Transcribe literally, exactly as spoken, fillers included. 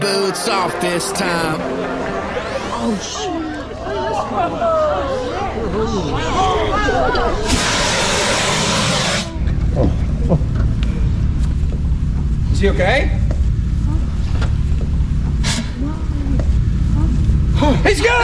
Boots off this time. Oh, shit. Is he okay? He's good!